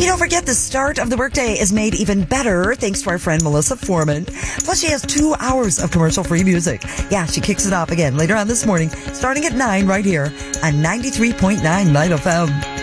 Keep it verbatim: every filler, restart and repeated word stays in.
you don't forget, the start of the workday is made even better thanks to our friend Melissa Foreman. Plus, she has two hours of commercial-free music. Yeah, she kicks it off again later on this morning, starting at nine right here on ninety-three point nine Light F M.